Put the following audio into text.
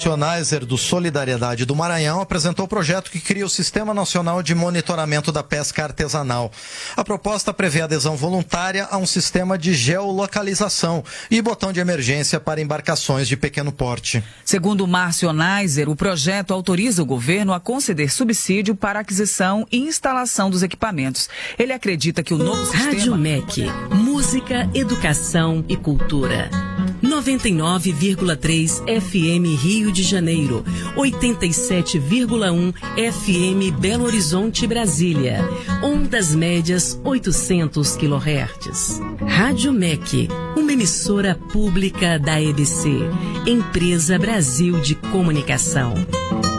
Márcio Neiser, do Solidariedade do Maranhão, apresentou o projeto que cria o Sistema Nacional de Monitoramento da Pesca Artesanal. A proposta prevê adesão voluntária a um sistema de geolocalização e botão de emergência para embarcações de pequeno porte. Segundo Márcio Neiser, o projeto autoriza o governo a conceder subsídio para aquisição e instalação dos equipamentos. Ele acredita que o novo sistema... Rádio MEC, música, educação e cultura. 99,3 FM Rio de Janeiro, 87,1 FM Belo Horizonte, Brasília. Ondas médias 800 kHz. Rádio MEC, uma emissora pública da EBC, Empresa Brasil de Comunicação.